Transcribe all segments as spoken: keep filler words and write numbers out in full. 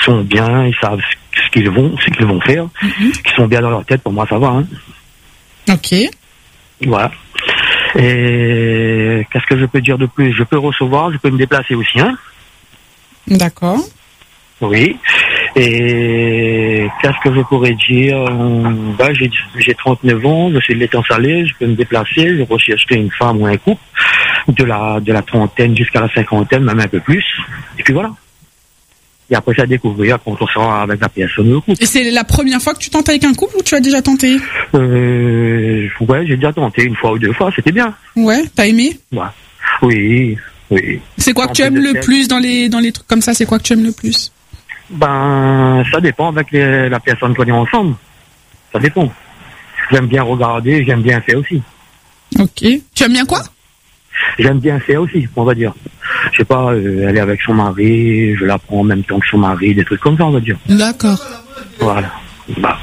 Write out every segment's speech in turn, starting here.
sont bien, ils savent ce qu'ils vont, ce qu'ils vont faire, mm-hmm. qu'ils sont bien dans leur tête, pour moi ça va. Hein. Ok. Voilà. Et qu'est-ce que je peux dire de plus? Je peux recevoir, je peux me déplacer aussi, hein. D'accord. Oui. Et qu'est-ce que je pourrais dire? Ben, j'ai, j'ai trente-neuf ans, je suis de l'étang salé, je peux me déplacer, je rechercherai une femme ou un couple de la, de la trentaine jusqu'à la cinquantaine, même un peu plus. Et puis voilà. Et après, ça à découvrir quand on sera avec la personne ou le couple. Et c'est la première fois que tu tentes avec un couple ou tu as déjà tenté? Euh, ouais, j'ai déjà tenté une fois ou deux fois, c'était bien. Ouais, t'as aimé? Ouais. Oui, oui. C'est quoi que tu aimes le plus dans les, dans les trucs comme ça? C'est quoi que tu aimes le plus? Ben, ça dépend avec les, la personne qu'on est ensemble. Ça dépend. J'aime bien regarder, j'aime bien faire aussi. Ok. Tu aimes bien quoi? J'aime bien faire aussi, on va dire. Je sais pas, euh, elle est avec son mari, je la prends en même temps que son mari, des trucs comme ça, on va dire. D'accord. Voilà. Bah.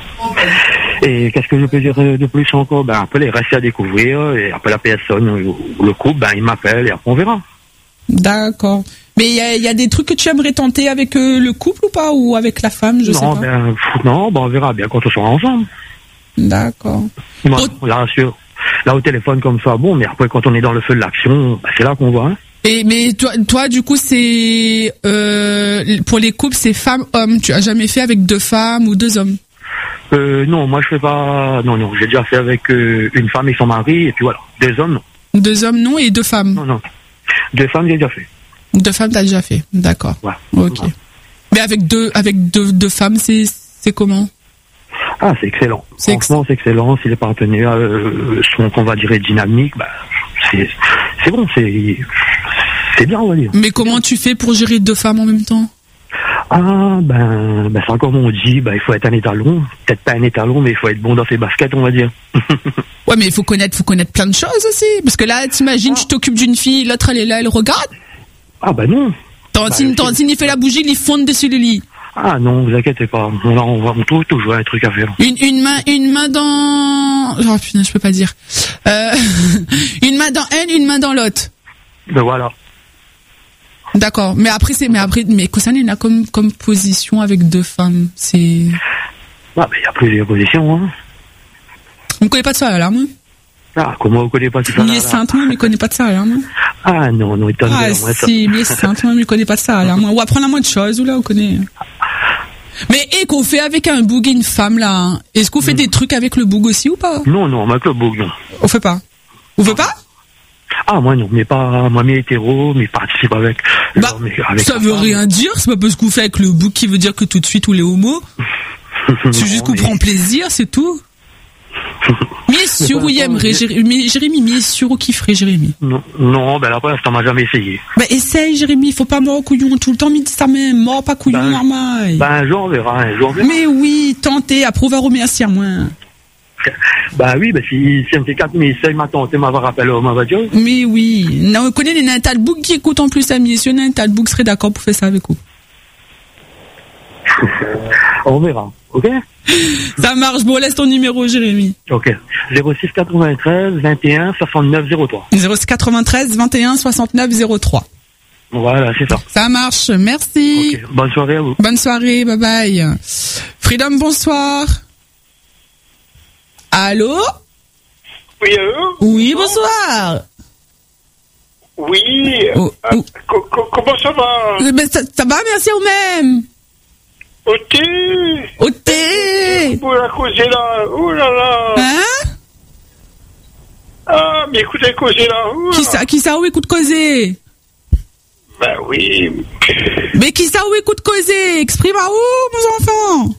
Et qu'est-ce que je peux dire de plus encore? Ben, après, les restes à découvrir, et après la personne, ou le couple, ben, il m'appelle, et après, on verra. D'accord. Mais il y, y a des trucs que tu aimerais tenter avec euh, le couple ou pas? Ou avec la femme, je non, sais pas. Ben, non, ben, on verra bien quand on sera ensemble. D'accord. Moi, Au... là, sûr. Là, au téléphone comme ça, bon, mais après, quand on est dans le feu de l'action, ben, c'est là qu'on voit. Hein. Et mais toi, toi, du coup, c'est euh, pour les couples, c'est femme-homme. Tu as jamais fait avec deux femmes ou deux hommes? Euh, non, moi, je fais pas. Non, non, j'ai déjà fait avec euh, une femme et son mari, et puis voilà. Deux hommes, non. Deux hommes, non, et deux femmes. Non, non. Deux femmes, j'ai déjà fait. Deux femmes, t'as déjà fait. D'accord. Ouais. Ok. Ouais. Mais avec deux, avec deux, deux femmes, c'est, c'est comment? Ah, c'est excellent. C'est Franchement, ex- c'est excellent. Si les partenaires euh, sont, on va dire, dynamiques, bah, c'est, c'est bon, c'est, c'est bien, on va dire. Mais comment tu fais pour gérer deux femmes en même temps? Ah, ben, ben, c'est comme on dit, ben, il faut être un étalon. Peut-être pas un étalon, mais il faut être bon dans ses baskets, on va dire. Ouais, mais il faut connaître, faut connaître plein de choses aussi. Parce que là, t'imagines, ah. tu t'occupes d'une fille, l'autre, elle est là, elle regarde. Ah, ben non. Tantine, bah, Tantine, il fait la bougie, il fonde dessus le lit. Ah non, vous inquiétez pas. On, on, va, on trouve toujours un truc à faire. Une, une main, une main dans... Oh putain, je peux pas dire. Euh... une main dans elle, une main dans l'autre. Ben voilà. D'accord. Mais après, c'est, mais après, mais Kosané a comme, comme position avec deux femmes. C'est... Ah ben, il y a plusieurs positions, hein. On ne connaît pas de ça, l'alarme. Ah, comment on ne connaît pas de ça? Il est sainte, mais il ne connaît pas de ça, l'alarme. Ah non, non, il t'en Ah si, il est sainte, mais il ne connaît pas de ça, l'alarme. Ou apprendre la moindre chose, ou là, on connaît. Mais, et qu'on fait avec un boug et une femme, là, hein. Est-ce qu'on fait mmh. des trucs avec le boug aussi, ou pas? Non, non, avec le boug, non. On fait pas. On veut pas? Ah, moi, non, mais pas, moi, mais hétéro, mais participe avec. Bah, genre, mais avec ça veut femme. Rien dire, c'est pas parce qu'on fait avec le boug qui veut dire que tout de suite, on est homo. C'est juste qu'on mais... prend plaisir, c'est tout. Mais sûr où il aimerait, Jérémy, Jérémy, mais sûr où kifferait, Jérémy. Non, non, ben là, pour l'instant, m'a jamais essayé. Ben, essaye, Jérémy, faut pas mort au couillon tout le temps, mais dis ça même, mort pas couillon, ben, normal. Ben, un jour, on verra, un jour, on verra. Mais oui, tentez, approuve à remercier à moi. Bah oui, bah si, si un petit quatre, mais essaye ma tante, m'avoir rappelé au Mavadio. Mais oui, non, on connaît les Natalbook qui écoutent en plus, amis, si un Natalbook serait d'accord pour faire ça avec vous. On verra, ok? Ça marche, bon, laisse ton numéro, Jérémy. Ok, zéro six quatre-vingt-treize vingt et un soixante-neuf zéro trois. zéro six quatre-vingt-treize vingt et un soixante-neuf zéro trois. Voilà, c'est ça. Ça marche, merci. Okay. Bonne soirée à vous. Bonne soirée, bye bye. Freedom, bonsoir. Allô? Oui, allô? Oui, bonsoir. Oui. Oh, euh, oh. Co- co- comment ça va? Ben, ça, ça va, merci au même. Au thé. Au thé. Vous la causez là. Oh là là. Hein? Ah, mais écoutez, causez là. Oh là. Qui ça, qui ça, où écoute causer? Ben oui. Mais qui ça, où écoute causer? Exprime à où, mon enfant?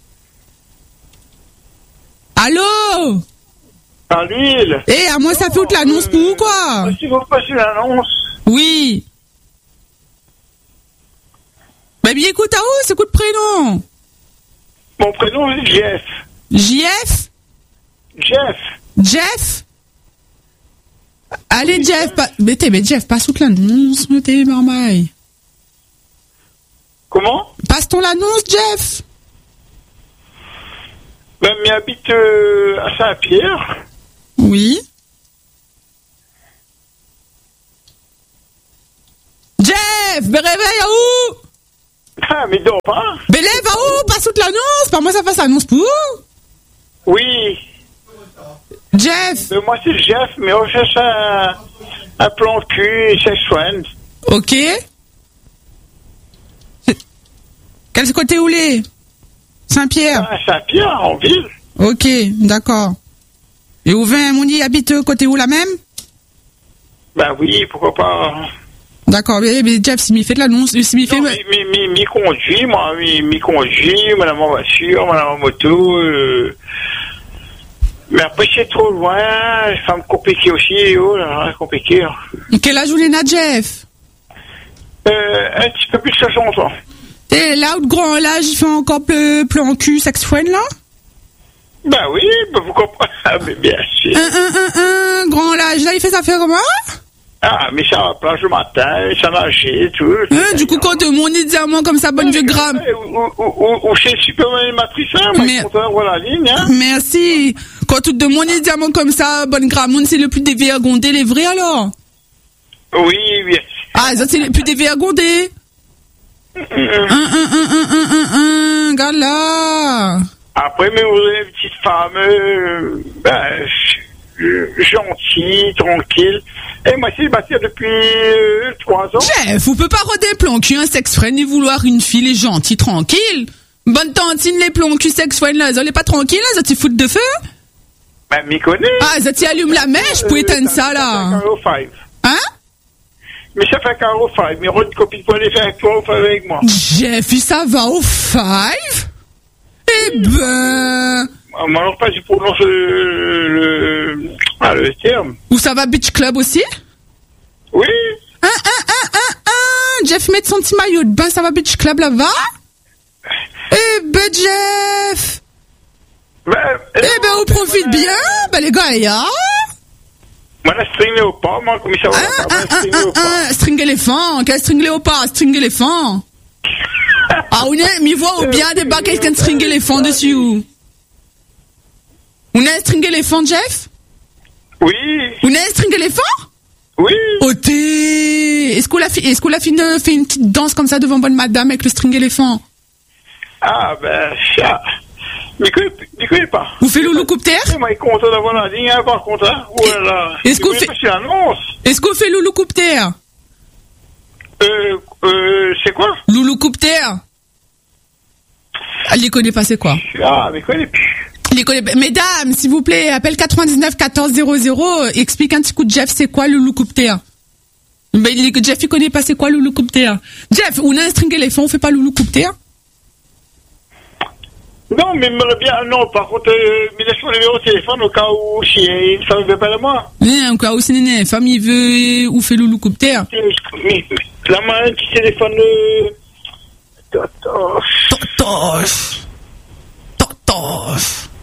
Allô? À l'huile. Eh, à moi, ça fait toute l'annonce pour vous, quoi? Si vous passez l'annonce. Oui. Mais bien, écoute, à où, c'est quoi de prénom? Mon prénom, c'est Jeff. J F? Jeff. Jeff? Allez, Jeff, pa... mais t'es, mais Jeff, passe toute l'annonce, mais t'es marmaille. Comment? Passe ton l'annonce, Jeff. Ben, mais habite euh, à Saint-Pierre. Oui. Jeff, me réveille à où? Ah, mais dors pas. Ben lève à où? Pas toute l'annonce. Pas moi, ça fasse l'annonce pour. Oui. Jeff. Euh, moi, c'est Jeff, mais on cherche un, un plan de cul, sex friend. Ok. Quel côté où les? Saint-Pierre. Ah, Saint-Pierre, en ville. Ok, d'accord. Et où vient mon habite côté où la même? Ben oui, pourquoi pas. D'accord, mais, mais Jeff, si m'y fait de l'annonce, si m'y fait... Non, mais mais mais m'y conduit, moi, m'y m'y conduit, madame en voiture, madame en moto. Euh... Mais après, c'est trop loin, ça me compliqué aussi, oh là, là, compliqué. Hein. Quel âge vous l'avez, Jeff? Euh, un petit peu plus de soixante ans. Et là, de grand l'âge, il fait encore plus plan cul, sex friend, là? Ben oui, ben vous comprenez. Ah, mais bien sûr. Un, un, un, un, grand l'âge, là, il fait ça faire comment? Ah, mais ça va plage le matin, ça nager, tout. Hein, du coup, quand euh, mon nid diamant comme ça, bonne vieux gramme. Ou, ou, ou chez Superman et Matrice, hein, moi, Mais- je suis content d'avoir la ligne, hein. Merci. Quand tout de mon nid diamant comme ça, bonne gramme, c'est le plus dévergondé, les vrais, alors? Oui, bien sûr. Ah, ça, c'est le plus dévergondé. Un, un, un, un, un, un, un, regarde là. Après, mais vous avez une petite femme, euh, ben, euh, gentille, tranquille. Et moi, c'est célibataire depuis euh, trois ans. Jeff, vous peut pas roder plan cul, un sex friend et vouloir une fille et gentille, tranquille. Bonne tantine, les plans cul sex friend, là, ils sont pas tranquilles, là, ça t'y foutent de feu? Ben, m'y connaît. Ah, ça t'y allume la mèche pour éteindre ça, là. Ça fait un carreau five. Hein? Mais ça fait un carreau five. Mais Rod, copine, pour aller faire un carreau five avec moi. Jeff, ça va au five? Eh ben... Ah, moi, alors, pas si je prononce le, le, ah, le terme. Ou ça va beach club aussi? Oui. Un, un, un, un, un. Jeff met son petit maillot de bain, ça va beach club là-bas? Eh ben, Jeff! Ben, Eh ben, on profite bien, ben les gars, ya! Moi, la string léopard, moi, comme ça va, Un, la un, un, string un, léopard. un, string éléphant, quel string léopard, string éléphant? Ah, on est, m'y voit ou bien des bacs avec un string éléphant dessus, ou? On a un string éléphant, Jeff? Oui. On a un string éléphant? Oui. Oh, t'es... Est-ce qu'on l'a fait, est-ce qu'on l'a fait une, fait une petite danse comme ça devant bonne madame avec le string éléphant? Ah, ben, ça. Mais ne connais pas. Vous faites loulou coupe terre? Moi, il est content d'avoir la ligne, hein, par contre, hein. Oh là là. Est-ce qu'on fait- C'est l'annonce. Est-ce qu'on fait loulou coupe terre? Euh, euh, c'est quoi? Loulou coupe terre? Elle les connaît pas, c'est quoi? Ah, mais connais plus. Elle les connaît pas. Mesdames, s'il vous plaît, appelle quatre-vingt-dix-neuf quatorze zéro zéro, explique un petit coup de Jeff, c'est quoi le loulou coupe terre? Ben, il- Jeff, il connaît pas c'est quoi le loulou coupe terre. Jeff, on a un string éléphant, on fait pas loulou coupe terre? Non, mais me bien, non, par contre, euh, mais laisse mon numéro de téléphone au cas où si une femme veut pas de moi. Hein, quoi, aussi, néné, famille veut, ou fait loulou coupe terre? Mais, mais, la main qui téléphone, euh, Totoche. Totoche. Totoche.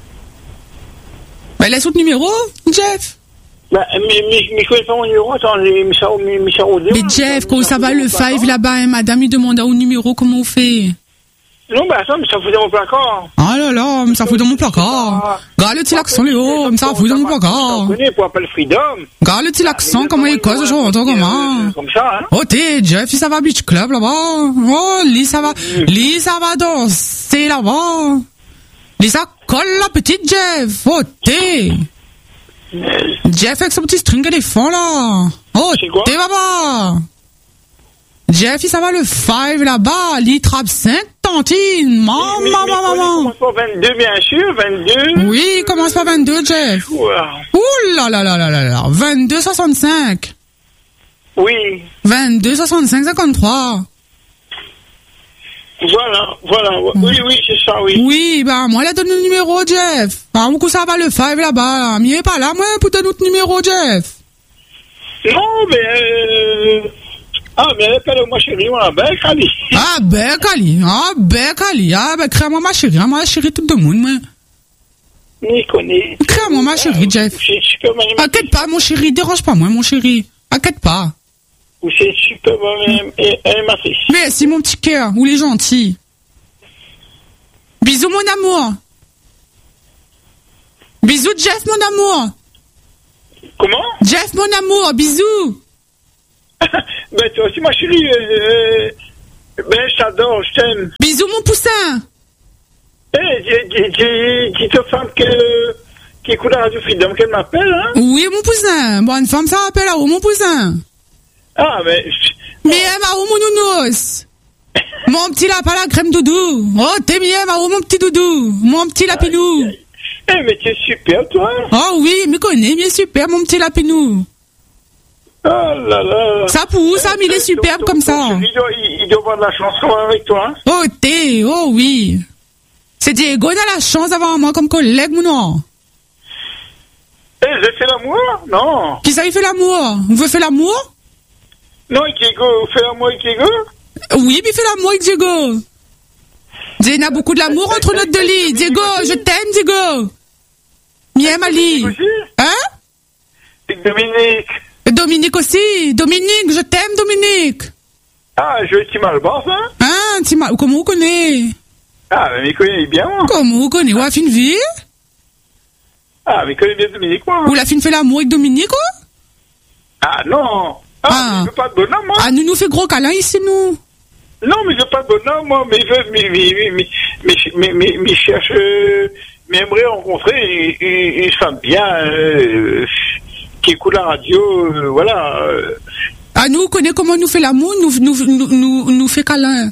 Ben, laisse votre numéro, Jeff. Bah, mais, mais, mais, je connais pas mon numéro, attends, mais, mais ça, mais, mais ça, au Mais Jeff, quand ça va le five là-bas, hein, madame, il demande au numéro comment on fait. Non, bah, attends, mais ça fout dans mon placard. Ah là là, mais ça fout dans mon placard. Regarde le petit accent, Léo, mais ça fout dans mon Je placard. connais pour appeler Freedom. Regarde le petit accent, comment il cause, je entends comment. Comme ça, hein. Oh, t'es, Jeff, ça va beach club là-bas. Oh, lui, ça va, lui, ça va danser là-bas. Lui, ça colle la petite Jeff. Oh, t'es. Jeff avec son petit string éléphant là. Oh, C'est quoi? t'es là-bas. Jeff, ça va le five là-bas. Il trappe cinq tantines. Maman, Mais- mais- mais maman, connais, maman. commence par vingt-deux, bien sûr, vingt-deux. Oui, il commence par vingt-deux, Jeff. Ouah. Ouh là là là là là là. vingt-deux soixante-cinq. Oui, vingt-deux soixante-cinq cinquante-trois. voilà, voilà. Oui, oui, c'est ça, oui. Oui, ben, moi, elle a donné le numéro, Jeff. Ah, beaucoup ça va le five là-bas, là. Mais il est pas là, moi, pour donner notre numéro, Jeff. Non, mais... Euh... Ah, mais elle appelle moi chérie, moi, ben, Kali. Ah, ben, Kali. Ah, ben, Kali. Ah, ben, crée-moi ma chérie. Ah, moi, chérie, tout le monde, moi. Il connaît. Crée-moi ma chérie, Jeff. C'est Superman et Matrice. Inquiète pas, mon chéri, dérange pas, moi, mon chéri. Inquiète pas. Ou c'est Superman et, et Matrice. Mais si mon petit cœur, ou les gentils. Bisous, mon amour. Bisous, Jeff, mon amour. Comment? Jeff, mon amour, bisous. Ben, toi aussi, ma chérie, euh, Ben, je t'adore, je t'aime. Bisous, mon poussin. Eh, dis aux femmes que, qui écoutent la radio Freedom qu'elle m'appelle, hein? Oui, mon poussin. Bonne femme, ça appelle à où, mon poussin? Ah, mais... Mais elle m'a où, mon nounours? Mon petit lapin à la crème doudou. Oh, t'es bien, ma mon petit doudou. Mon petit lapinou. Eh, mais tu es super, toi. Oh oui, me connais, mais super, mon petit lapinou. Oh là là. Ça pour ça, mais il est superbe comme ça. Il doit, il doit avoir de la chance quand même avec toi. Oh, t'es, oh oui. C'est Diego, on a la chance d'avoir moi comme collègue, mon nom. Eh, j'ai fait l'amour? Non. Qui ça, il fait l'amour? Vous voulez faire l'amour? Non, Diego, fait l'amour avec Diego? Oui, mais il fait l'amour avec Diego. Il y a beaucoup de l'amour entre notre deux lits. Diego, je t'aime, Diego. Miem Ali. Hein? Avec Dominique. Dominique aussi. Dominique, je t'aime, Dominique. Ah, je vais t'y mal boss, hein? Hein, t'y mal, comment vous connaissez? Ah, mais il connaît bien, moi. Comment vous connaissez? Ou la fine vie? Ah, mais il connaît bien Dominique, moi. Ou la fine fait l'amour avec Dominique, ou? Ah, non. Ah, Ah. je veux pas de bonhomme, moi. Ah, nous nous fait gros câlin ici, nous. Non, mais je veux pas de bonhomme, moi. Mais il veut, mais, mais, mais, mais, mais, mais, mais, cherche, euh, mais aimerait rencontrer une, une, une femme bien, euh, qui écoute la radio, euh, voilà. euh. Ah, nous, on connaît comment nous fait l'amour, nous, nous, nous, nous, nous fait câlin.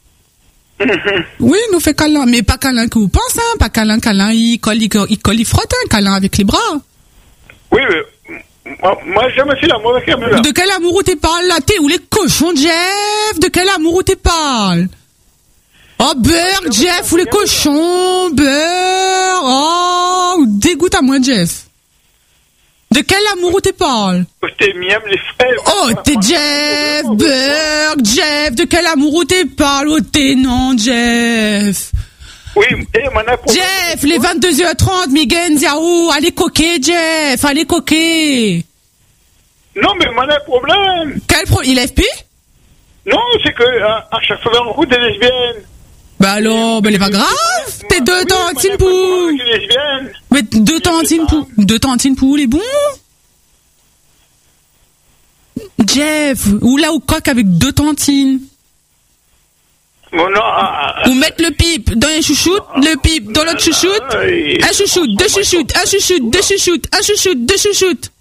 Oui, nous fait câlin, mais pas câlin que vous pensez, hein, pas câlin, câlin, il colle, il, il colle, il frotte, hein, câlin avec les bras. Oui, mais, moi, moi j'ai jamais fait l'amour avec un là. De quel amour où t'es parle, là, t'es où les cochons, Jeff? De quel amour où t'es parle? Oh, beurre, Jeff, ou les cochons, beurre, oh, dégoûte à moi, Jeff. De quel amour où t'es parle? T'es miam les frères. Oh, t'es Jeff, beurre, Jeff, de quel amour où t'es parle? Oh, t'es non, Jeff. Oui, et mon appro- Jeff, les vingt-deux heures trente, Miguel Ziaou, allez coquer, Jeff, allez coquer. Non, mais mon problème. Quel problème? Il F P? Non, c'est que, à, à chaque fois, on rencontre des lesbiennes. Bah alors, ben, c'est pas grave. T'es deux Oui, tantines mon pour. problème avec les lesbiennes. Mais deux tantines pour. Deux tantines pour les bons. Jeff, ou là, ou coq avec deux tantines. Bon, non, ah, ah, Ou mettre le pipe dans un chouchoute, le pipe dans l'autre chouchoute. ah, oui. Un chouchoute, deux chouchoutes, un chouchoute, deux chouchoutes, un chouchoute, deux chouchoutes.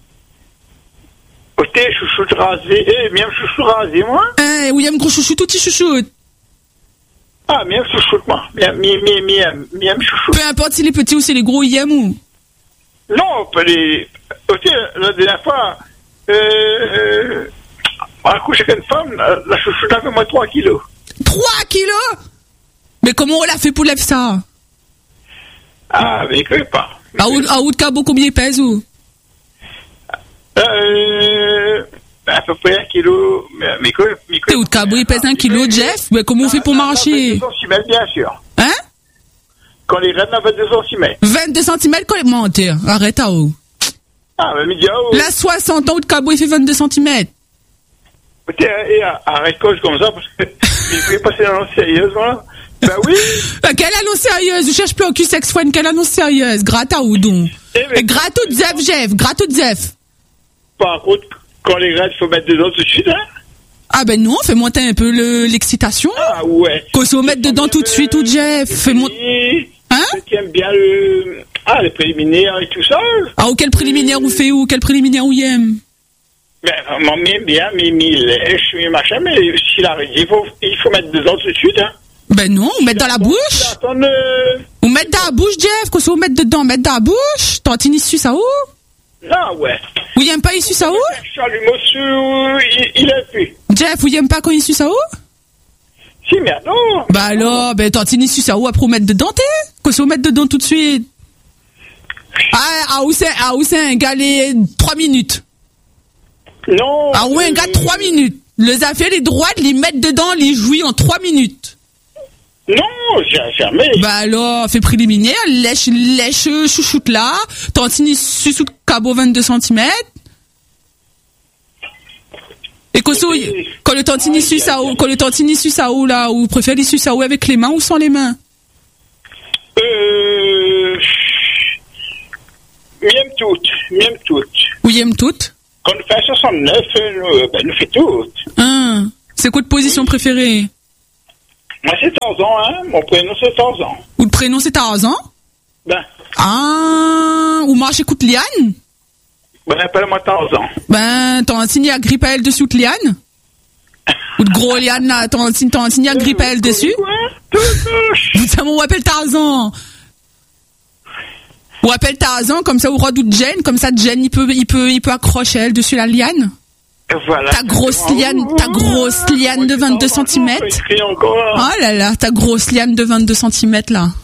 Oh, t'es chouchoute rasé, eh, miam chouchou rasé, moi. Hein, ou y a un gros chouchoute, tout petit chouchoute. Ah, miam chouchoute, moi. Miam, miam, miam, miam, miam chouchoute. Peu importe si les petits ou si les gros, y a ou. Non, pas les. Ok, la dernière fois, euh, euh, on a couché avec une femme, la, la chouchoute a fait moins trois kilos. trois kilos? Mais comment on l'a fait pour lève ça? Ah, mais que pas. À où, à où de Cabo, combien il pèse ou? Euh, à peu près un kilo, mais, mais que, mais que. T'es où de Cabo, il pèse un kilo, Jeff? Mais comment on fait pour marcher? vingt-deux centimètres, bien sûr. Hein? Quand les rênes à vingt-deux centimètres. vingt-deux centimètres quand il mentir. Arrête à où? Ah, mais midi, oh. La soixante ans de Cabo, il fait vingt-deux centimètres. Écoutez, et arrête coche comme ça, parce que il faut passer dans l'annonce sérieuse, voilà. Ben oui. Bah, quelle annonce sérieuse? Je cherche plus au cul sex friend, quelle annonce sérieuse? Gratte à où donc? Eh, mais- Gratte ou Zef, Jeff? Gratte ou Zef? Par contre, quand les rênes, il faut mettre dedans tout de suite, hein. Ah ben non, fais monter un peu le- l'excitation. Ah, ouais. Qu'on se mette dedans tout de suite ou Jeff? Fais monter. Hein? Tu aimes bien le, ah, les préliminaires et tout ça. Ah, ou quel préliminaire ou fait ou quel préliminaire ou y aime? Ben, moi, m'aime bien, mais, mais lèche, mais machin, mais s'il a il faut, il faut mettre dedans tout de suite, hein. Ben non, ou mettre dans la bouche. Attends, euh, Ou mettre dans la bouche, Jeff, qu'on se mette dedans, mettre dans la bouche. Tantine issu ça où? ah, ouais. Ou y aime pas issu ça où? Charles Mossu, il, il a pu. Jeff, ou y aime pas quand issu ça où? Si, mais non. Bah alors, ben tantine issu ça où après on mettre dedans, t'es? Qu'on se mette dedans tout de suite. Ah, ah, où c'est, ah, où c'est un gars les trois minutes. Non. Ah ouais, un gars trois minutes. Les affaires, les droites, les mettre dedans, les jouer en trois minutes. Non, j'ai jamais. Bah alors, fait préliminaire, lèche, lèche, chouchoute là, tantine issu sous cabot vingt-deux centimètres. Et quand, quand le tantine issu ça où, quand le tantine issu ça où là, ou préfère l'issu ça où avec les mains ou sans les mains? Euh, Miam toutes, miam toutes. Ou y aime toutes? Quand on fait soixante-neuf, euh, ben, nous fait toutes. Hein. C'est quoi ta position préférée? Moi, c'est Tarzan, hein. Mon prénom, c'est Tarzan. Ou le prénom, c'est Tarzan? Ben, Ah, ou moi, j'écoute Liane? ben, appelle-moi Tarzan. Ben, t'en signé à grippe à elle dessus de Liane? Ou de gros Liane, là, t'en t'en signé à grippe à elle dessus? Ça m'on appelle Tarzan. Ou appelle Tarzan, comme ça, ou Rod ou Jen, comme ça, Jen, il peut, il peut, il peut accrocher elle dessus la liane. Voilà. Ta grosse liane, ta grosse liane de vingt-deux centimètres. Oh là là, ta grosse liane de vingt-deux centimètres, là.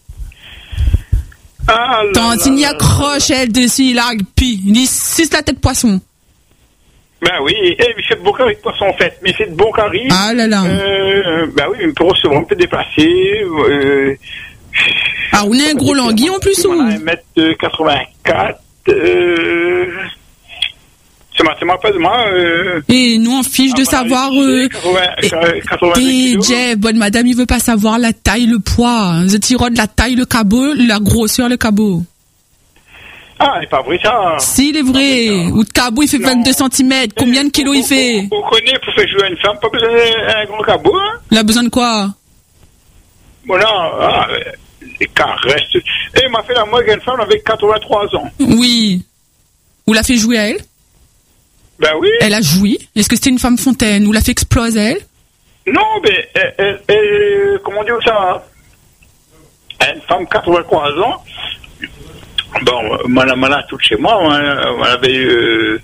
Ah, T'en signé accroche elle dessus, là, puis, il dit, suce la tête poisson. Ben oui, et il fait de bon carré de poisson, en fait. Mais il fait de bon carré. Ah là là. Euh, ben oui, pour recevoir, on peut déplacer. Euh, ah, on est un gros languille en plus, ou? On a un mètre quatre-vingt-quatre. Euh, c'est moi, pas de moi. Euh, et nous, on fiche de savoir. Euh, et Jeff, bonne madame, il veut pas savoir la taille, le poids. The tyrode, la taille, le cabot, la grosseur, le cabot. Ah, c'est pas vrai ça. Si, il est vrai. Ou de cabot, il fait non. vingt-deux centimètres. Combien de kilos on, il fait? On, on connaît pour faire jouer à une femme, pas besoin d'un grand cabot. Hein? Il a besoin de quoi? Bon, non, ah, les caresses. Et il m'a fait la moitié d'une femme avec quatre-vingt-trois ans. Oui. Ou l'a fait jouer à elle? Ben oui. Elle a joui. Est-ce que c'était une femme fontaine? Ou l'a fait exploser elle? Non, mais elle, elle, elle, comment dire ça? Une femme quatre-vingt-trois ans. Bon, madame a tout chez moi. Elle avait, euh,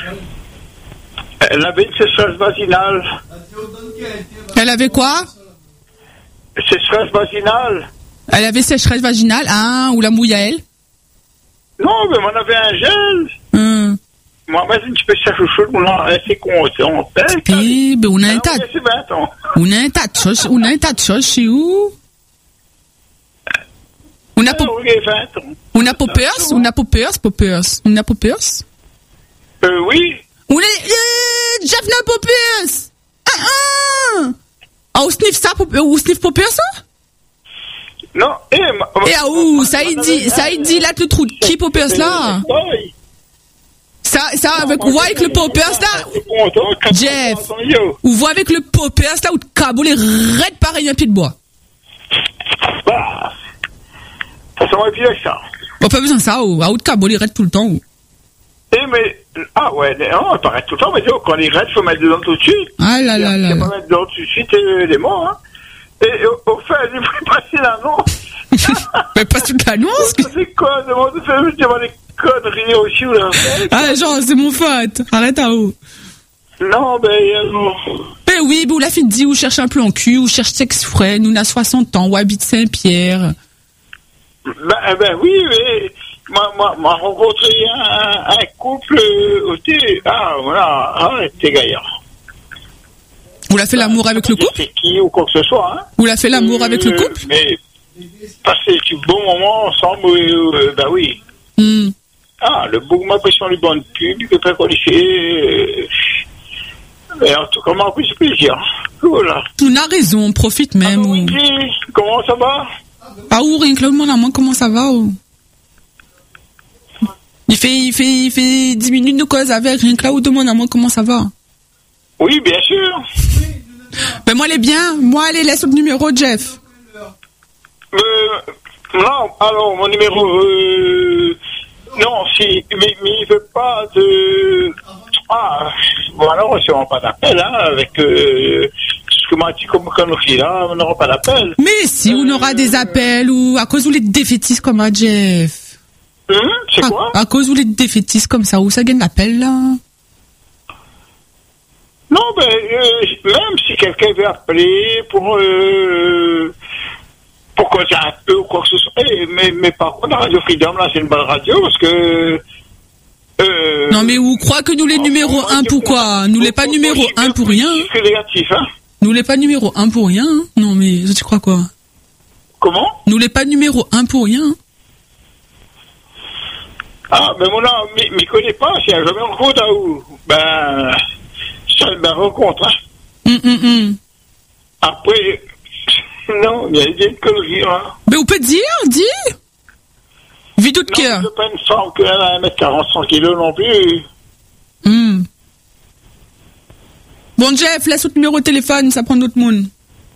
elle avait une sécheresse vaginale. Elle avait quoi? Sécheresse vaginale. Elle avait sécheresse vaginale, hein? Ou la mouille à elle? Non, mais on avait un gel. Hum. Moi, imagine, tu peux chercher chaud, on a c'est con, on fait. Eh, ben, on a un tas de, on a un tas de choses, on a un tas de choses chez où? On a, pop... on a poppers, on a poppers, poppers, on a poppers. Euh, oui. On a, euh, Jeff n'a poppers! Ah, ah! Ah, on sniff ça, on sniff poppers, ça? Non, eh, ma... Et ah, où, ça y dit, ça y dit, là, le trou de qui poppers, là? Ça, ça, avec, ou voit avec le poppers, là? Jeff, ou voit avec le poppers, là, ou de cabot, les raides pareil, un pied de bois. Bah. Ça s'en va plus avec ça. On pas besoin de ça, ou, à haut de cabot, les raides tout le temps, ou. Eh, mais, ah ouais, non, ça arrête tout le temps, mais quand les raides, il faut mettre dedans tout de suite. Ah là là là. Il faut pas mettre dedans tout de suite, euh, les morts, hein. Et, au, au fait, il faut passer l'annonce. Mais pas toute l'annonce. C'est quoi, demande de faire juste devant les conneries aussi, ou là. Ah, genre, c'est mon faute. Arrête à haut. Non, ben, non. Ben oui, ben, ou la fille dit, ou cherche un plan cul, ou cherche sexe frais, nous, on a soixante ans, ou habite Saint-Pierre. Ben, ben oui, mais, moi, moi, moi, rencontré un, un couple, euh, aussi, ah, voilà, ah, t'es gaillard. Vous l'avez fait l'amour avec le couple? C'est qui ou quoi que ce soit, hein. Vous l'avez fait l'amour euh, avec le couple? Mais, passer du bon moment ensemble, euh, ben oui. Mm. Ah, le bout m'a pris sur les bancs de pub, il peut pas qualifier. Et en tout cas, m'a pris ce plaisir. Voilà. On a raison, on profite même. Ah, oui, ou... comment ça va? Ah, ou rien que le monde à moi, comment ça va? Ou... Il fait, il fait, il fait dix minutes de cause avec rien que là, ou demande à moi comment ça va? Oui, bien sûr. Ben, moi, elle est bien. Moi, elle est laisse le numéro, Jeff. Euh, non, alors, mon numéro, euh, non, si, mais, mais il veut pas de, ah, bon, alors, on n'aura pas d'appel, hein, avec, euh, ce que m'a dit comme connerie, là, on n'aura pas d'appel. Mais si, euh, on aura des appels, ou à cause où les défaitistes comme à Jeff. Hum, c'est quoi? À, à cause où les défaitistes comme ça, où ça gagne l'appel, là? Non, ben, euh, même si quelqu'un veut appeler pour, euh, pour causer un peu ou quoi que ce soit. Eh, mais, mais par contre, la Radio Freedom, là, c'est une bonne radio parce que, euh, non, mais vous croyez que nous les numéro un, pourquoi? Nous les pas numéro un pour rien. C'est négatif, hein? Nous les pas numéro un pour rien, hein? Non, mais, tu crois quoi? Comment? Nous les pas numéro un pour rien. Ah, ben, mon là, mais, mais connais pas, si elle jamais rencontre, à où? Ben, c'est une belle rencontre, hein. Hum, hum, hum. Après, non, il y a une connerie, hein. Mais on peut dire, dis! Vidéo de cœur. Non, c'est pas une femme qu'elle a un mètre quarante, cent kilos non plus. Hum. Bon, Jeff, laisse votre numéro de téléphone, ça prend d'autres monde.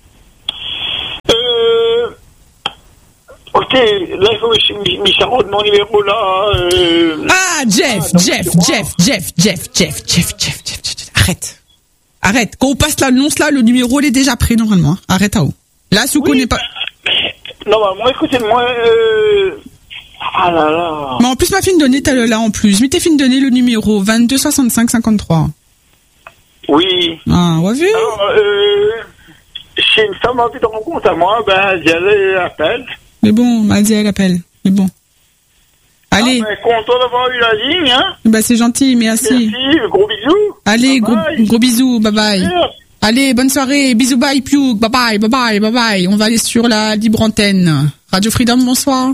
Euh... Ok, là, il faut que je me mon numéro, là. Euh... Ah, Jeff, ah, Jeff, Jeff, Jeff, Jeff, Jeff, Jeff, Jeff, Jeff, Jeff, arrête. Arrête. Quand on passe l'annonce, là, le numéro, il est déjà prêt, normalement. Arrête à haut. Là, si vous oui, connaissez pas... Normalement, écoutez-moi, euh... Ah là là. Mais en plus, ma fille me donnait, t'as là, en plus. Mais t'es fille me donnait le numéro vingt-deux soixante-cinq cinquante-trois. Oui. Ah, on va vu. Alors, euh... si une femme a envie de rencontre à moi, ben, elle appelle. Mais bon, m'a dit, elle appelle. Mais bon. Allez. Ah, ben, content d'avoir eu la ligne, hein. Bah, c'est gentil, merci. Merci, gros bisous. Allez, bye gros, bye. gros bisous, bye bye. Merci. Allez, bonne soirée, bisous, bye, Piouk, bye bye, bye bye, bye bye. On va aller sur la libre antenne. Radio Freedom, bonsoir.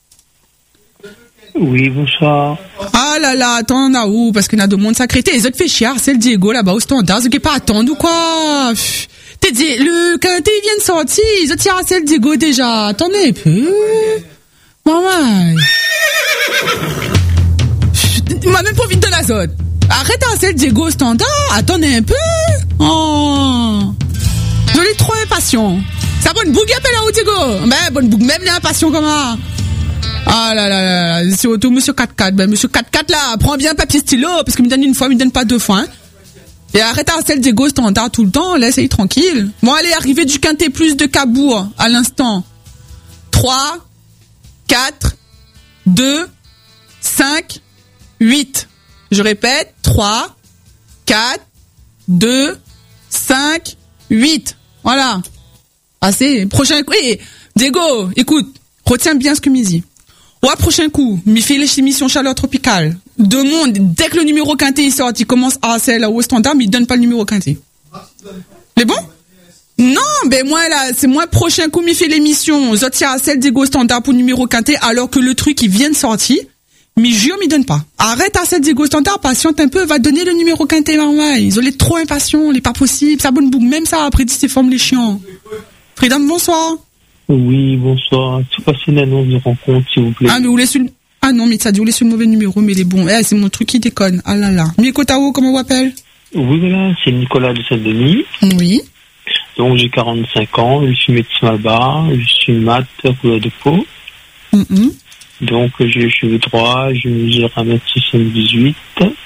Oui, bonsoir. Ah là là, attends, on a où? Parce qu'on a de monde sacré. T'es les autres fait chier, c'est le Diego là-bas au standard. Ce qui est pas attendre ou quoi? T'es dit, le quintet vient de sortir, ils ont tiré c'est le Diego déjà. Attendez un peu. Maman. Il m'a même pas envie de l'azote. Arrête à c'est le Diego au standard. Attendez un peu. Oh. Je l'ai trop impatient. Ça bonne bougue appelle là au Diego. Ben, bonne bougue, même les impatients comment? Ah là là là là, c'est auto monsieur quatre quatre. Ben monsieur quatre quatre là, prends bien un papier stylo parce qu'il me donne une fois, il me donne pas deux fois. Hein. Et arrête à celle des gosses standard tout le temps, laisse-y tranquille. Bon allez, arrivée du quintet plus de Cabourg à l'instant. trois, quatre, deux, cinq, huit. Je répète, trois, quatre, deux, cinq, huit. Voilà. Assez. Prochain coup. Hey, Diego, écoute, retiens bien ce que me dit. Au prochain coup, m'y fait les émissions chaleur tropicale. Demande, dès que le numéro quintet il sort, il commence à c'est là au standard, mais il donne pas le numéro quintet. Mais bon? Non, ben moi là, c'est moi prochain coup m'y fait l'émission. Zotia à celle des standard pour numéro quintet, alors que le truc il vient de sortir, mais jure m'y donne pas. Arrête à celle des standard, patiente un peu, va donner le numéro quintet, maman. Ils ont les trop impatients, les pas possible, ça bonne boucle, même ça après dix formes les chiants. Freedom, bonsoir. Oui, bonsoir. Tu passes une annonce de rencontre, s'il vous plaît. Ah, mais vous laissez le... Ah non, mais ça dit, vous laissez le mauvais numéro, mais il est bon. Eh, c'est mon truc qui déconne. Ah là là. Mikotao, comment vous appelle? Oui, voilà, c'est Nicolas de Saint-Denis. Oui. Donc, j'ai quarante-cinq ans, je suis médecin là-bas, je suis mat, couleur de peau. Mm-hmm. Donc, j'ai les cheveux droits, je mesure un mètre soixante-dix-huit.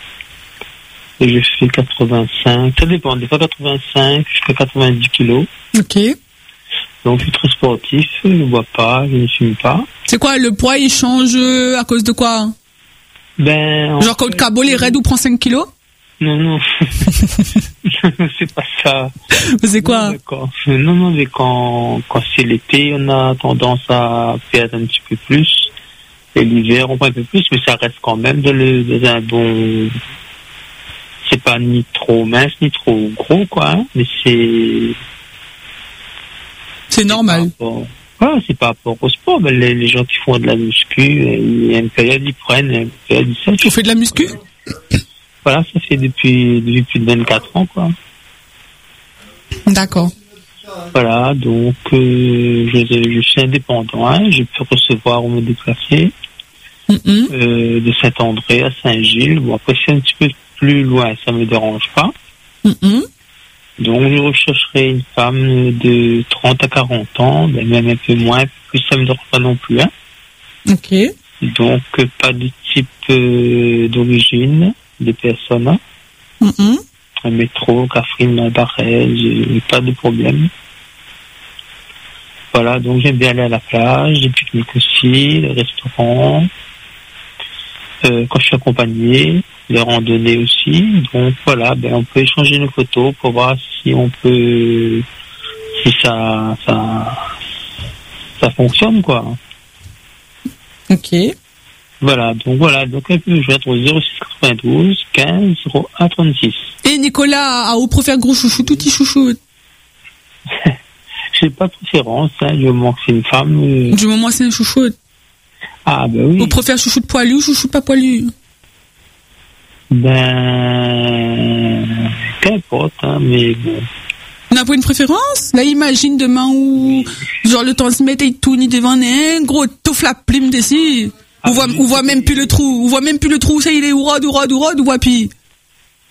Et je fais quatre-vingt-cinq, ça dépend, des fois quatre-vingt-cinq jusqu'à quatre-vingt-dix kilos. Ok. Donc, je suis très sportif, je ne bois pas, je ne fume pas. C'est quoi, le poids, il change à cause de quoi? Ben... Genre, quand le cabot est raide ou prend cinq kilos? Non, non. C'est pas ça. C'est quoi? Non, non, non, mais quand, quand c'est l'été, on a tendance à perdre un petit peu plus. Et l'hiver, on prend un peu plus, mais ça reste quand même dans, le, dans un bon... C'est pas ni trop mince, ni trop gros, quoi. Hein, mais c'est... C'est normal. Ah, c'est par rapport au sport. Ben, les, les gens qui font de la muscu, il y a une période, ils prennent, il y a une période, ils savent. Tu fais de la muscu? Voilà, ça fait depuis, depuis plus de vingt-quatre ans, quoi. D'accord. Voilà, donc, euh, je, je suis indépendant, hein, je peux recevoir ou me déplacer, mm-hmm. euh, de Saint-André à Saint-Gilles. Bon, après, c'est un petit peu plus loin, ça me dérange pas. Mm-hmm. Donc, je rechercherai une femme de trente à quarante ans, ben, même un peu moins, plus ça me dérange pas non plus, hein. Ok. Donc, pas de type euh, d'origine des personnes, hein. Mm-hmm. Un métro, Catherine, Barrel, j'ai pas de problème. Voilà, donc j'aime bien aller à la plage, les pique-niques aussi, les restaurants, euh, quand je suis accompagné, les randonnées aussi. Donc voilà, ben on peut échanger nos photos pour voir si on peut, si ça, ça, ça fonctionne, quoi. Ok. Voilà, donc voilà, donc un peu, je vais être au zéro six quatre-vingt-douze quinze zéro un trente-six. Et Nicolas, à où préfère gros chouchou, tout petit chouchou? J'ai pas de préférence, hein, du moment que c'est une femme. Euh... Du moment que c'est un chouchou. Ah, ben oui. Vous préférez chouchou de poilu ou chouchou de pas poilu? Ben, qu'importe, hein, mais bon. On n'a pas une préférence? Là, imagine demain où, genre, le temps se met et tout, ni devant un gros touffe la plume d'ici. On voit, on voit même plus le trou. On voit même plus le trou. Ça, il est ou rod, ou rod, ou rod, ou voit pis.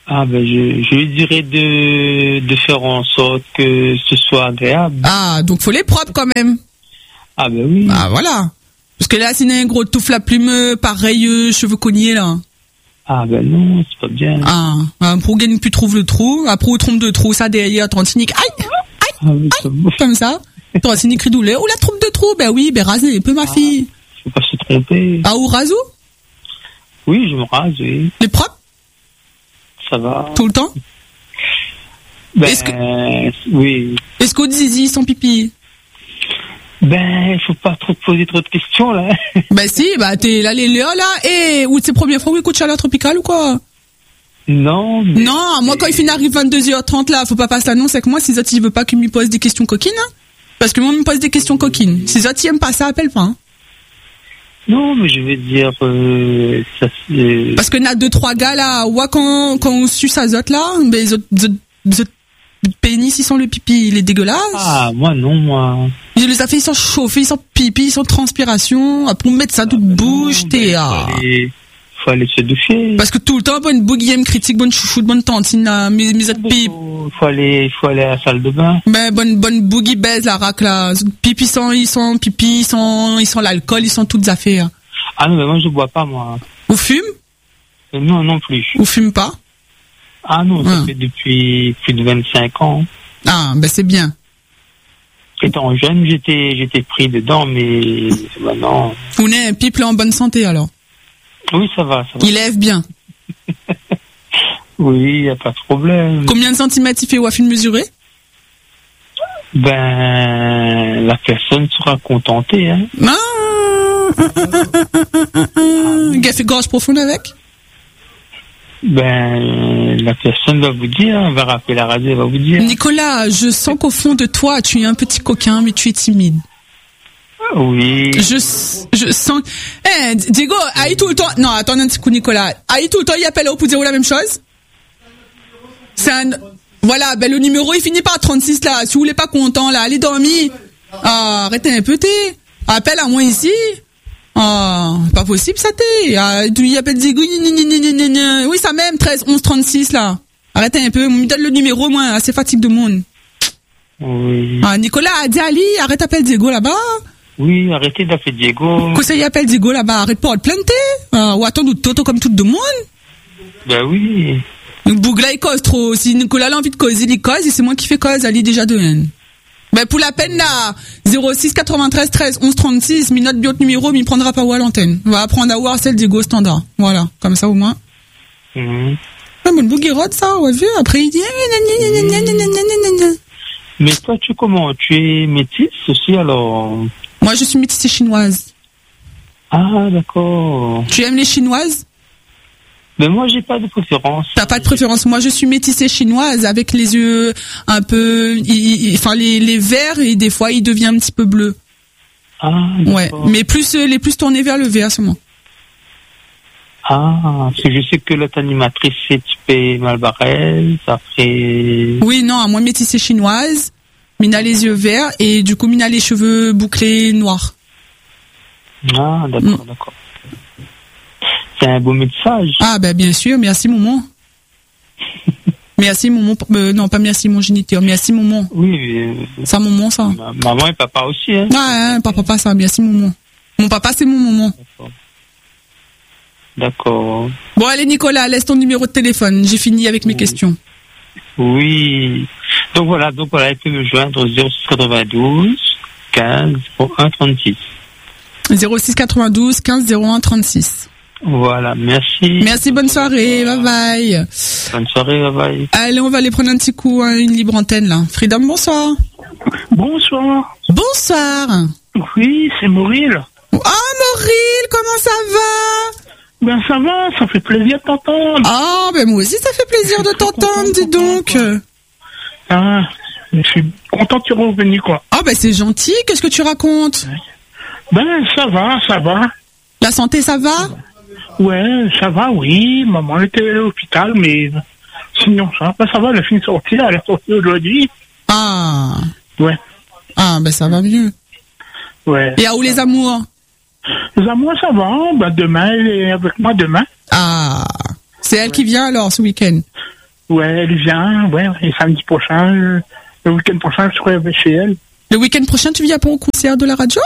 Ah ben je, je lui dirais de, de faire en sorte que ce soit agréable. Ah, donc faut les propres quand même. Ah ben oui. Ah voilà. Parce que là, sinon un gros touffe la plume, pareil, euh, cheveux cognés là. Ah ben non, c'est pas bien. Ah, ah pour gagner plus trouve le trou, après on trompe de trou, ça derrière, trente-cinq, aïe, aïe, Ah oui, c'est bon. comme ça. trente-cinq cri douleur, ou la trompe de trou, ben oui, ben rasez un peu ma fille. Faut pas se tromper. Ah, ou rasou? Oui, je me rase, oui. Les propres? Ça va. Tout le temps? Ben, Est-ce que- oui. Est-ce qu'au zizi sans pipi? Ben, il faut pas trop te poser trop de questions, là. Ben si, bah t'es là, les là, là, et, ou c'est première fois où écoute chaleur tropicale ou quoi? Non, mais... Non, moi quand il finit arrive vingt-deux heures trente là, faut pas passer l'annonce avec moi si Zot il veut pas qu'il me pose des questions coquines, hein. Parce que moi il me pose des questions coquines. Si Zot il aime pas ça, appelle pas, hein. Non, mais je veux dire, euh, ça c'est... Parce que n'a deux trois gars là, ouais, quand quand on suce à Zot là, ben Zot Zot Zot pénis ils sont le pipi, il est dégueulasse. Ah, moi non, moi. Il les a fait, ils sont chauffés, ils sont pipi, ils sont transpiration. Après on met ça toute bouche, Non, t'es ben, ah. faut aller, faut aller se doucher. Parce que tout le temps, bonne bouguième critique, bonne chouchoute, bonne tantine, là, mes, mes autres pipes. Faut, faut aller, faut aller à la salle de bain. Ben, bonne, bonne boogie baise, la rac, là. Pipi, ils sont, ils sont pipi, ils sont, ils sont l'alcool, ils sont toutes affaires. Ah non, mais moi je bois pas, moi. Ou fume? Euh, Non, non plus. Ou fume pas? Ah non, ça Ah. fait depuis plus de vingt-cinq ans. Ah, ben, c'est bien. Étant jeune, j'étais, j'étais pris dedans, mais maintenant, On est un pipe, là, en bonne santé, alors. oui, ça va, ça va. Il lève bien. Oui, y a pas de problème. Combien de centimètres il fait, ou a fait mesurer? Ben, la personne sera contentée, hein. Ah! Il a fait gorge profonde avec? Ben, la personne va vous dire, elle va rappeler la radio, elle va vous dire. Nicolas, je sens qu'au fond de toi, tu es un petit coquin, mais tu es timide. Oui. Je, je sens. Eh, Diego, aïe tout le temps. Non, attends un petit coup, Nicolas. Aïe tout le temps, il appelle au pour dire la même chose. C'est un. Voilà, ben le numéro il finit par trente-six là. Si vous voulez pas content là, allez dormir. Ah, arrêtez un peu, t'es. Appelle à moi ici. Ah, pas possible ça t'es. Ah, il appelle Diego. Oui, ça même, treize, onze, trente-six là. Arrêtez un peu, me donne le numéro, moi, assez fatigue de monde. Oui. Ah, Nicolas a dit Ali, arrête d'appeler Diego là-bas. Oui, arrêtez d'appeler Diego. Qu'est-ce qu'il appelle Diego là-bas? Arrête pas de planter. Ah, ou attends, Toto comme tout le monde. Ben oui. Bougla, il cause trop. Si Nicolas a envie de causer, il cause, et c'est moi qui fais cause, Ali déjà de haine. Ben, pour la peine, là, zéro six quatre-vingt-treize treize onze trente-six, mi note bio numéro, mi prendra pas où à l'antenne. On va apprendre à voir celle Diego standard. Voilà. Comme ça, au moins. Mhm. Ah, bon, bougie rod, ça, on a vu. Après, il dit, Mais toi, tu comment? Tu es métisse aussi, alors? moi, je suis métissée chinoise. Ah, d'accord. Tu aimes les chinoises? Mais moi, j'ai pas de préférence. T'as pas de préférence. Moi, je suis métissée chinoise avec les yeux un peu, il- il- enfin les, les verts et des fois il devient un petit peu bleu. Ah, Ouais, d'accord. mais plus euh, les plus tournés vers le vert seulement. Ah, parce que je sais que l'autre animatrice, c'est typée Malbarès, après... Oui, non, moi métissée chinoise, Mina les yeux verts et du coup Mina les cheveux bouclés noirs. Ah, d'accord, Mm. d'accord. C'est un beau message. Ah ben bien sûr, merci maman. Merci maman, euh, non pas merci mon géniteur, merci maman. Oui, euh, Ça maman ça. ma- maman et papa aussi, hein. Ah hein, papa papa ça, merci maman. Mon papa c'est mon maman. D'accord. D'accord. Bon allez Nicolas, laisse ton numéro de téléphone, j'ai fini avec mes Oui. questions. Oui. Donc voilà, donc voilà, il peut me joindre au zéro six quatre-vingt-douze quinze zéro un trente-six. zéro six quatre-vingt-douze quinze zéro un trente-six. Voilà, merci. Merci, bonne soirée, bye bye. Bonne soirée, bye bye. Allez, on va aller prendre un petit coup, hein, une libre antenne là. Freedom, bonsoir. Bonsoir. Bonsoir. Oui, c'est Mauril. Oh, Mauril, comment ça va? Ben ça va, ça fait plaisir de t'entendre. Ah, ben moi aussi, ça fait plaisir de t'entendre, dis donc. Ah, je suis content que tu revenus, quoi. Ah, ben c'est gentil, qu'est-ce que tu racontes? Ben ça va, ça va. La santé, ça va? Ouais, ça va, oui. Maman était à l'hôpital, mais sinon ça, ben, ça va, elle a fini de sortir, elle est sortie aujourd'hui. Ah. Ouais, Ah, ben ça va mieux. ouais. Et à où les amours? Les amours, ça va. Ben demain, elle est avec moi demain. Ah. C'est elle qui vient alors, ce week-end? Ouais, elle vient, ouais, et samedi prochain, euh, le week-end prochain, je serai chez elle. Le week-end prochain, tu viens pour un concert de la radio?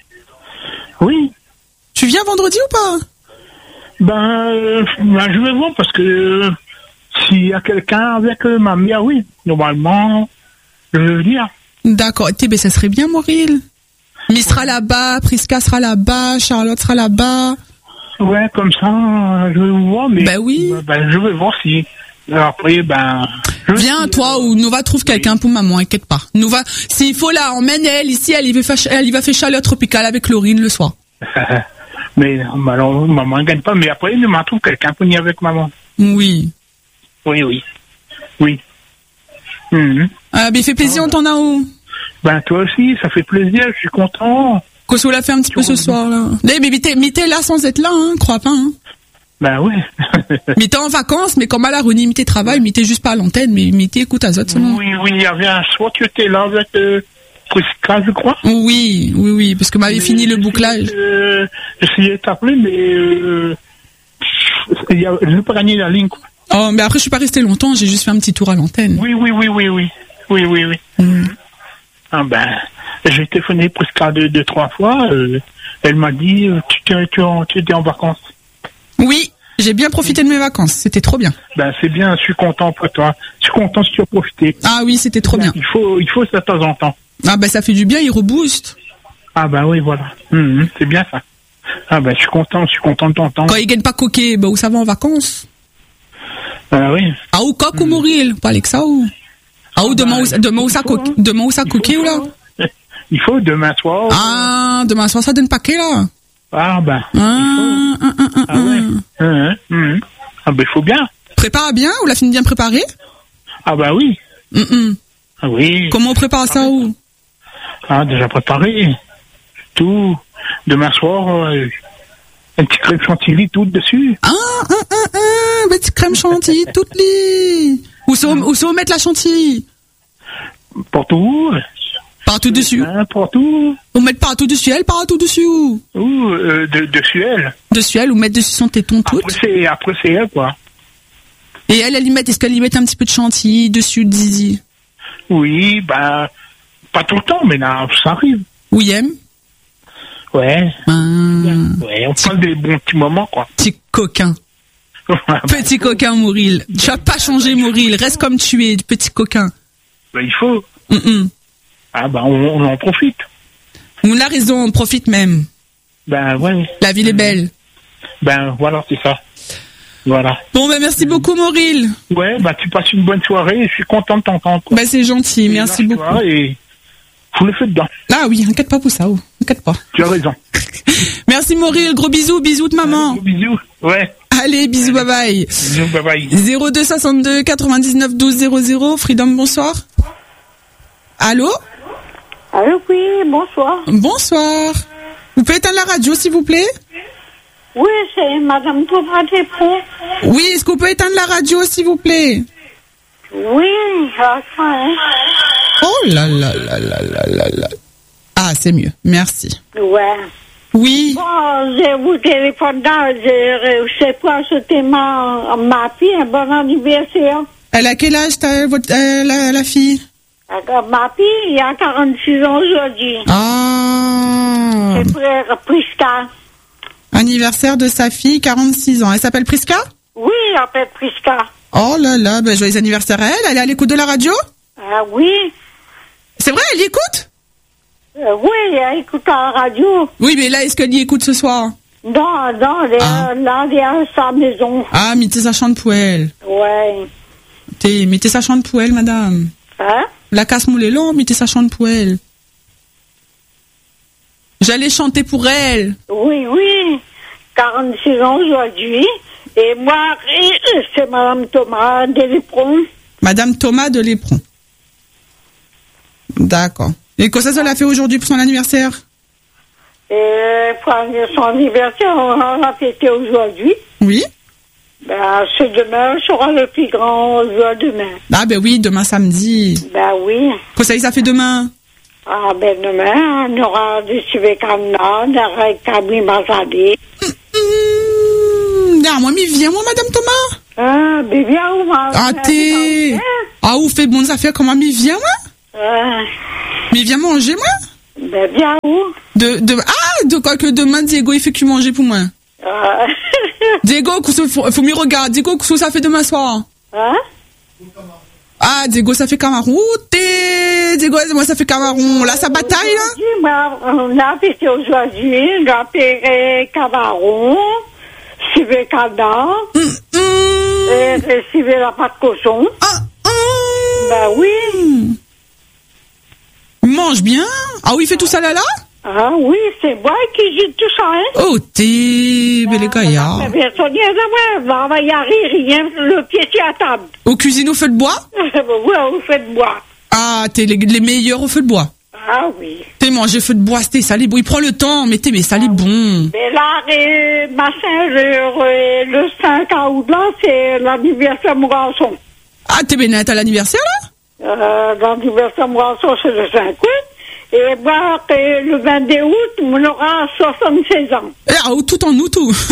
Oui. Tu viens vendredi ou pas? Ben, euh, ben, je vais voir parce que euh, s'il y a quelqu'un avec euh, ma mère, oui, normalement, je vais venir. D'accord. Eh ben, ça serait bien, Maureen. Mais sera là-bas, Prisca sera là-bas, Charlotte sera là-bas. Ouais, comme ça, euh, je vais vous voir, mais... Ben oui. Ben, ben, je vais voir si... Après, ben... Viens, toi, ou Nova trouve quelqu'un pour maman, inquiète pas. Nova, s'il faut là, emmène elle ici, elle y va faire, elle y va faire chaleur tropicale avec Laurine le soir. Mais alors, maman ne gagne pas, mais après, il m'en trouve quelqu'un pour venir avec maman. Oui. Oui, oui. Oui. Mm-hmm. Ah, ben, fait plaisir, on t'en a où? Ben, toi aussi, ça fait plaisir, je suis content. Qu'est-ce qu'on l'a fait un petit peu ce soir, là? Mais, mais, mais t'es là sans être là, hein, crois pas, hein. Ben ouais. Mais t'es en vacances, mais comme à la Runi, mais t'es travail, mais t'es juste pas à l'antenne, mais, mais t'es écoute à Zot seulement. Oui, oui, il y avait un soir, tu étais là avec euh, Prisca, je crois. Oui, oui, oui, parce que m'avait mais fini le bouclage. Euh, J'essayais de t'appeler, mais euh, je n'ai pas gagné la ligne, quoi. Oh, mais après, je suis pas resté longtemps, j'ai juste fait un petit tour à l'antenne. Oui, oui, oui, oui, oui. Oui, oui, oui. Mm. Ah ben, j'ai téléphoné Prisca deux, deux, trois fois. Euh, elle m'a dit, euh, tu, tu, tu, tu étais en vacances. Oui, j'ai bien profité de mes vacances, c'était trop bien. Ben c'est bien, je suis content pour toi. Je suis content si tu as profité. Ah oui, c'était trop bien. Il faut, il faut ça de temps en temps. Ah ben ça fait du bien, il rebooste. Ah ben oui, voilà. Mmh, c'est bien ça. Ah ben je suis content, je suis content de t'entendre. Quand il gagne pas coquet, ben où ça va en vacances? Ah oui. Ah ou coq ou mourir, pas avec ça ou? Ah ou demain où demain où ça coquet, demain où ça coquet ou là? Il faut demain soir. Ah, demain soir ça donne paquet là. Ah ben. Ah, ah, ah, ah, ah ouais. Mmh, mmh. Ah ben il faut bien. Prépare bien ou la fine bien préparée? Ah ben oui. Mm -mm. Ah oui. Comment on prépare ça ou? Ah déjà préparé. Tout. Demain soir, euh, un petit crème chantilly tout dessus. Ah, ah, ah, ah, petite crème chantilly toute lit. Où ça où ça mettre la chantilly? Partout. Partout dessus. Hein, partout. Ou mettre partout dessus elle, partout dessus ou? Ou euh, de, dessus elle. Dessus elle ou mettre dessus son téton tout. Après c'est, après c'est elle quoi. Et elle, elle y met, est-ce qu'elle y met un petit peu de chantilly dessus de zizi? Oui, ben, pas tout le temps, mais là, ça arrive. Oui, aime? Ouais. Ah. Ouais, on parle des bons petits moments, quoi. Petit coquin. Petit coquin, Mauril. Tu vas pas changer, Mauril. Reste comme tu es, petit coquin. Ben, il faut. Mm -mm. Ah, ben, on, on en profite. On a raison, on profite même. Ben, ouais. La ville est belle. Ben, voilà, c'est ça. Voilà. Bon, ben, merci beaucoup, Mauril. Ouais, ben, tu passes une bonne soirée. Je suis content de t'entendre. Ben, c'est gentil. Merci beaucoup. Et faut le faire dedans. Ah oui, inquiète pas pour ça. Oh. Inquiète pas. Tu as raison. Merci, Mauril. Gros bisous. Bisous de maman. Allez, gros bisous. Ouais. Allez, bisous, bye bye. Bisous, bye bye. zéro deux soixante-deux quatre-vingt-dix-neuf douze zéro zéro. Freedom, bonsoir. Allô? Allô, oui, bonsoir. Bonsoir. Vous pouvez éteindre la radio, s'il vous plaît? Oui, c'est Madame Thomas Desprons. Oui, est-ce que vous pouvez éteindre la radio, s'il vous plaît? Oui, j'attends. Hein. Oh là là là là là là là. Ah, c'est mieux. Merci. Ouais. Oui. Bon, je vous téléphone là, je sais pas ce thème à ma fille, un bon anniversaire. Elle a quel âge, ta, votre, euh, la, la fille? Ma fille, il y a quarante-six ans aujourd'hui. Ah. C'est frère Prisca. Anniversaire de sa fille, quarante-six ans. Elle s'appelle Prisca? Oui, elle s'appelle Prisca. Oh là là, ben joyeux anniversaire à elle. Elle est à l'écoute de la radio? Ah oui. C'est vrai, elle y écoute? Euh, oui, elle écoute la radio. Oui, mais là, est-ce qu'elle y écoute ce soir? Non, non, elle est Ah. là, elle est à sa maison. Ah, mettez sa chante pour elle. Ouais. T'es, mettez sa chante pour elle, madame. Hein? La casse-moule est longue, mettez sa chante pour elle. J'allais chanter pour elle. Oui, oui. quarante-six ans aujourd'hui. Et moi, c'est Madame Thomas de Desprons. Madame Thomas de Lépron. D'accord. Et quoi ça, ça l'a fait aujourd'hui pour son anniversaire? Et pour son anniversaire, on l'a fêté aujourd'hui. Oui. Ben, ce demain sera le plus grand jour demain. Ah ben oui, demain samedi. Ben oui. Quoi ça, ça fait demain? Ah ben demain, on aura du Suvécana, des Cabri Mazadé. Hum, hum, moi, m'y viens, moi, Madame Thomas. Ah, mais viens où, ma... Ah, t'es... Ah, où fait bonnes affaires, comment m'y viens, moi? Ah, Mais viens manger, moi? ben viens où? De, de, ah, de quoi que demain, Diego, il fait que manger pour moi. Ah, Diego, il faut, faut m'y regarder. Diego, qu'est-ce que ça fait demain soir? hein? Ah, Diego, ça fait Cameroun. T'es, Diego, moi, ça fait Cameroun. Là, ça bataille, là? Dis-moi, on a fait aujourd'hui, on a fait Cameroun, suivi Canard, Hum, hum. et suivi la pâte cochon. Ah, hum. Ben oui. Il mange bien. Ah oui, il fait tout ça là, là? Ah oui, c'est moi qui joue tout ça, hein? Oh, t'es, belle gaillard. Mais bien, ça dit, on va y arriver, rien, le pied sur la table. Au cuisine au feu de bois? Ouais, au fait de bois. Ah, t'es les, les meilleurs au feu de bois. Ah oui. T'es mangé feu de bois, c'était salé bon. Il prend le temps, mais t'es, mais salé bon. Mais là, et, machin, le, le cinq août, là, c'est l'anniversaire de mon garçon. Ah, t'es bénette à l'anniversaire, là? Euh, l'anniversaire de mon garçon, c'est le cinq août. Et moi, et le vingt-deux août, on aura soixante-seize ans. Ah, tout en août, tout.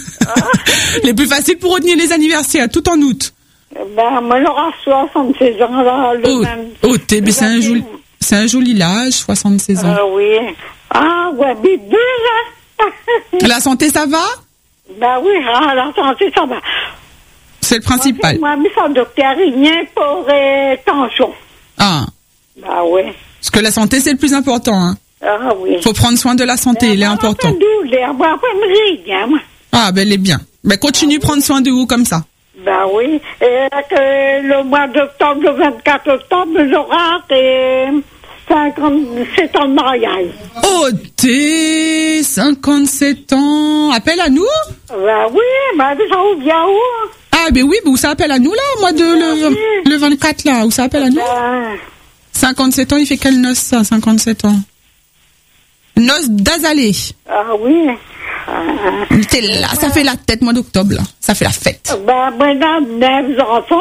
Les plus faciles pour retenir les anniversaires, tout en août. Ben, on aura soixante-seize ans, là, le Oh, vingt. oh t'es, mais c'est un vingt-deux joli, août. c'est un joli âge, soixante-seize ans. Ah oui. Ah, ouais, mais deux, hein. La santé, ça va? Ben oui, ah, la santé, ça va. C'est le principal. Moi, mais son docteur, il vient pour euh, tension. Ah. Ben oui. Parce que la santé, c'est le plus important, hein. Ah oui. Faut prendre soin de la santé, il est important. Moi, rien, moi. Ah, ben, elle est bien. Ben, continue de prendre soin de vous comme ça. Ben oui. Et que le mois d'octobre, le vingt-quatre octobre, j'aurai euh, cinquante-sept ans de mariage. Oh, t'es cinquante-sept ans. Appelle à nous? Ben oui, ben ça vous vient où? Ah, ben oui, ben, où ça appelle à nous, là, au mois de le, le vingt-quatre, là, où ça appelle à nous? Ben, cinquante-sept ans, il fait quelle noce, ça, cinquante-sept ans? Noce d'Azalée. ah oui. Ah, T'es là, ça fait la tête, mois d'octobre, là. Ça fait la fête. ben, moi, j'ai neuf enfants.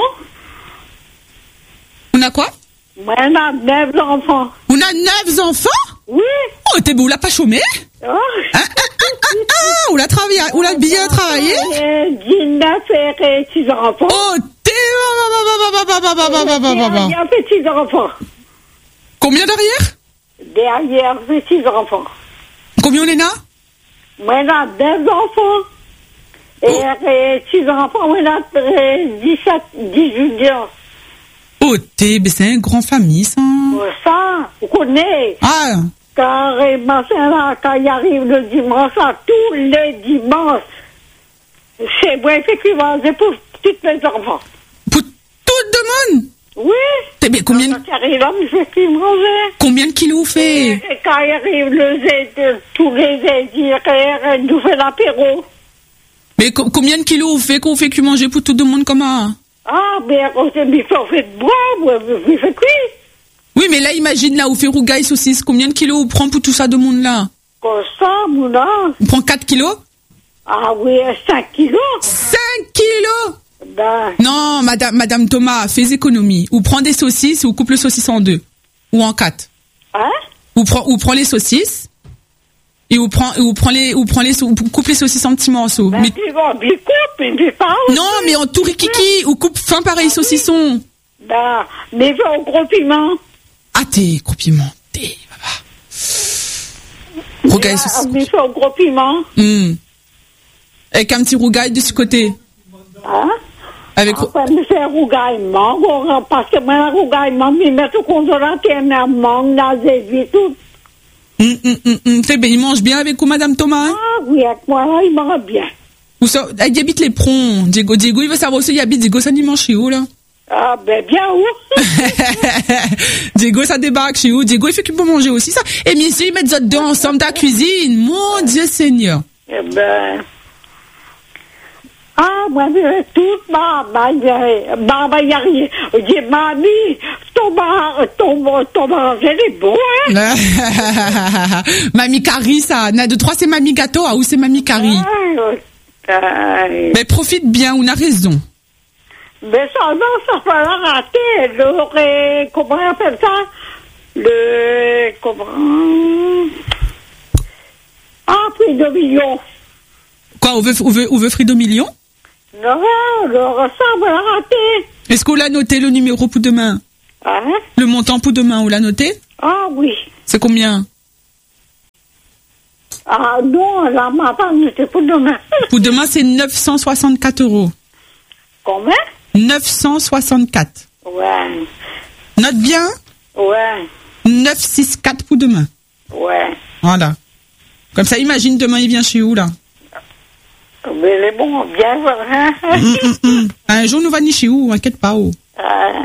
On a quoi? Moi, j'ai neuf enfants. On a neuf enfants? Oui. Oh, t'es beau, on l'a pas chômé? Oh. Ah, ah, ah, ah, ah, on l'a travaillé, on l'a bien travaillé? Euh, dix-neuf et six enfants. Oh, t'es... Derrière, petits enfants. Combien derrière? Derrière, petits enfants. Combien on est là? Moi, j'ai deux enfants. Et, et six enfants, moi, j'ai dix-sept, dix-huit ans. Oh, t'es... Ben, c'est une grande famille, ça. Ça, vous connaissez. Ah, Car, euh, ma soeur, là, quand il arrive le dimanche, là, tous les dimanches, c'est moi, effectivement, c'est pour tous les enfants. pour tout le monde? Oui. T'es... Ben, combien... Quand il arrive là, je fais plus manger. Combien de kilos vous fait? Et quand il arrive le zé, tous les édiraires, nous fait l'apéro. Mais co- combien de kilos vous fait qu'on fait que manger pour tout le monde comment? Ah, mais on s'est mis on fait de bois, on fait cuire. Oui, mais là, imagine, là, vous fait rougaille saucisse. Combien de kilos vous prend pour tout ça de monde, là? Comme ça, mon âge. On prend quatre kilos? Ah oui, cinq kilos. cinq kilos? Ben, Non, madame, madame Thomas, fais économie. Ou prend des saucisses ou coupe le saucisse en deux. Ou en quatre. hein? Ou prend, ou prend les saucisses. Et ou prend, ou prend les, ou prend les, sau- ou coupe les saucisses en petits morceaux. Ben, Mais, puis bon, puis coupe, et puis pas. non, mais en tout rikiki. Ou coupe fin pareil saucisson. Ben, mais fais au gros piment. Ah, t'es gros piment. T'es, papa. Rougaille saucisse. Mais fais au gros piment. Hum. Avec un petit rougaille de ce côté. Hein? Avec, Après, me faire rougaillement, parce que moi, le rougaillement, me mettre au congélateur, mais mangue, dans les vies, tout. hum, hum, hum, hum. T'es ben, il mange bien avec vous, madame Thomas, hein? Ah oui, avec moi, là, il mange bien. Ou ça, il habite les prongs. Diego, Diego, il veut savoir aussi, il habite Diego, ça dimanche chez où, là? Ah, ben, bien où? Diego, ça débarque chez où? Diego, il fait qu'il peut manger aussi, ça. Et messieurs, ils mettent les autres deux ensemble dans la cuisine. Mon Dieu Seigneur. Eh ben. Ah, moi, je toute ma, ma, ma, ma, y a rien. Je dis, mamie, ton bar, ton, ton manger est bon, hein? Mamie Carrie, ça. Na, de trois, c'est Mamie Gâteau, ah, ou c'est Mamie Carrie. Ah, euh, Mais profite bien, on a raison. mais ça, non, ça va la rater. Le, euh, comment on appelle ça? Le, comment? Ah, prix de million. Quoi, on veut, on veut, on veut frites au million? Non, le ressemble à raté. Est-ce qu'on l'a noté, le numéro pour demain? Hein? Le montant pour demain, on l'a noté? Ah oui. C'est combien? Ah non, la maman n'était pour demain. Pour demain, c'est neuf cent soixante-quatre euros. Combien? neuf cent soixante-quatre. Ouais. Note bien? Ouais. neuf cent soixante-quatre pour demain. Ouais. Voilà. Comme ça, imagine demain, il vient chez où, là? Mais les bons, bien, hein? Hum, hum, hum. Un jour, nous va ni chez où, inquiète pas. Oh. Euh,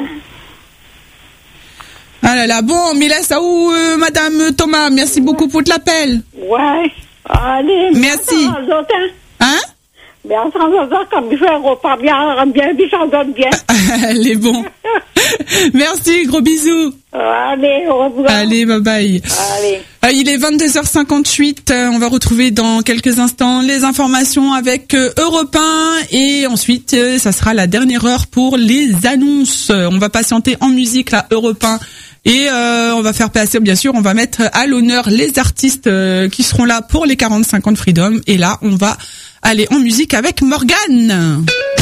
Ah là là, bon, mais là, ça où, euh, Madame Thomas, merci beaucoup pour l'appel. ouais. Allez. Merci. Mais attends, hein? Hein? Mais attends, comme il fait un repas bien, bien, bien, ça donne bien. Allez, bon. Merci, gros bisous. Allez, au revoir. Allez, bye bye. Allez. Euh, il est vingt-deux heures cinquante-huit. Euh, on va retrouver dans quelques instants les informations avec euh, Europe un. Et ensuite, euh, ça sera la dernière heure pour les annonces. Euh, on va patienter en musique, là, Europe un. Et euh, on va faire passer, bien sûr, on va mettre à l'honneur les artistes euh, qui seront là pour les quarante-cinq ans de Freedom. Et là, on va aller en musique avec Morgane.